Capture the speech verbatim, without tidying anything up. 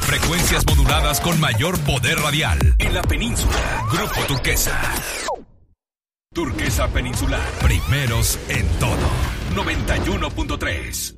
Frecuencias moduladas con mayor poder radial. En la península, Grupo Turquesa. Turquesa Peninsular. Primeros en todo. noventa y uno punto tres.